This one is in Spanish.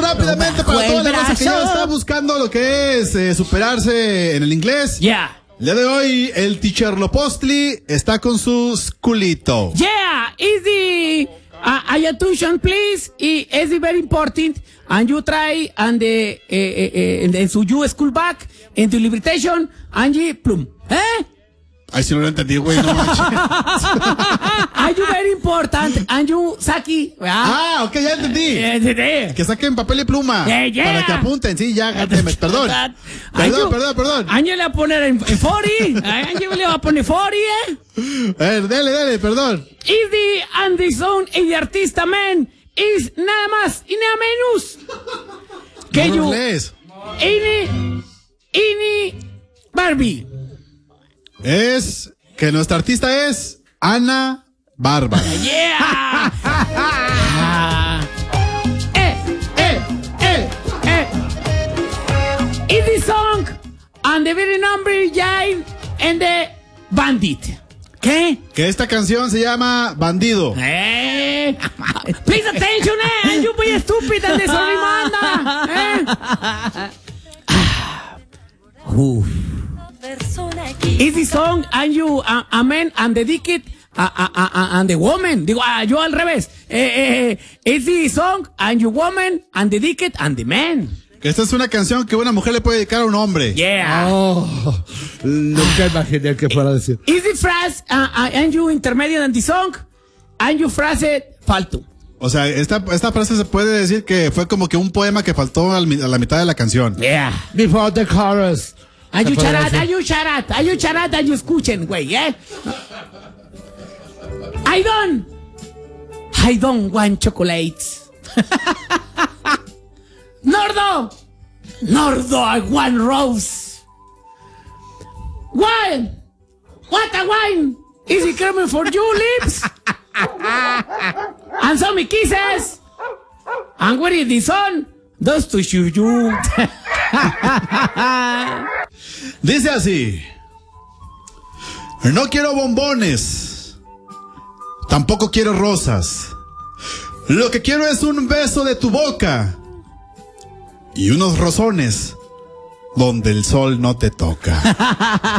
rápidamente para toda la raza que ya está buscando lo que es superarse en el inglés. Yeah. El día de hoy, el teacher Lopostli está con su culito. Yeah, easy. Attention, please. It's very important. And you try and so you school back in the libertation and you plum. Ay, si no lo entendí, güey, no manches. Are you very important and you Saki? Ok, ya entendí. Que saquen papel y pluma. Yeah. Para que apunten, sí, ya, perdón. Perdón. Año le va a poner en 40. Año le va a poner 40, Dale, perdón. Easy and the zone y de artista, man, is nada más y nada menos que no yo. Ini Barbie. Es que nuestra artista es Ana Bárbara. Yeah. Is the song and the very number Jane and the Bandit. ¿Qué? Que esta canción se llama Bandido. Please attention, you be stupid and Is the song and you a man and dedicate and the woman. Digo, yo al revés. Is the song and you woman and dedicate and the man. Que esta es una canción que una mujer le puede dedicar a un hombre. Yeah. Nunca imaginé que fuera a decir. Is the phrase and you intermediate and the song and you phrase falto. O sea, esta frase se puede decir que fue como que un poema que faltó a la mitad de la canción. Yeah. Before the chorus. Are you charat, and you escuchen, güey, I don't want chocolates. Nordo, I want rose. Wine, what a wine. Is it coming for you, lips? And some kisses. And where is the sun? Those to shoot you. Dice así: no quiero bombones, tampoco quiero rosas. Lo que quiero es un beso de tu boca y unos rosones donde el sol no te toca.